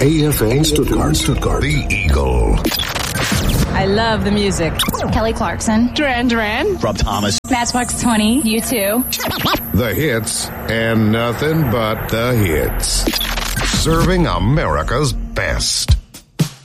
AFM Stuttgart. The Eagle. I love the music. Kelly Clarkson. Duran Duran. Rob Thomas. Matchbox 20. U2. The hits and nothing but the hits. Serving America's best.